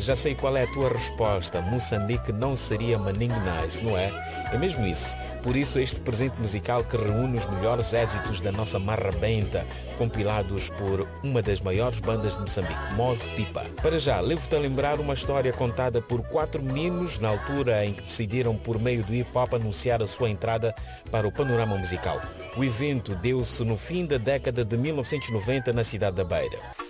Já sei qual é a tua resposta. Moçambique não seria Maninho Nice, não é? É mesmo isso. Por isso este presente musical que reúne os melhores êxitos da nossa Marra Benta, compilados por uma das maiores bandas de Moçambique, Moz Pipa. Para já, levo-te a lembrar uma história contada por 4 meninos na altura em que decidiram, por meio do hip-hop, anunciar a sua entrada para o panorama musical. O evento deu-se no fim da década de 1990 na cidade da Beira.